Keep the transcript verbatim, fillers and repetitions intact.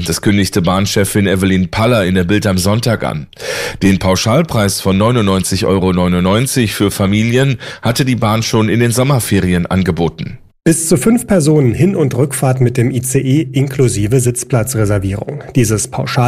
Das kündigte Bahnchefin Evelyn Paller in der Bild am Sonntag an. Den Pauschalpreis von neunundneunzig Euro neunundneunzig für Familien hatte die Bahn schon in den Sommerferien angeboten. Bis zu fünf Personen Hin- und Rückfahrt mit dem I C E inklusive Sitzplatzreservierung. Dieses Pauschal